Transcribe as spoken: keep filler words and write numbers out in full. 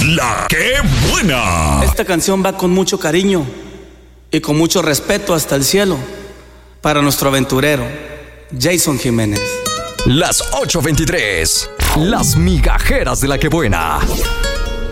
La que buena. Esta canción va con mucho cariño y con mucho respeto hasta el cielo para nuestro aventurero, Jason Jiménez. Las ocho veintitrés. Las migajeras de la que buena.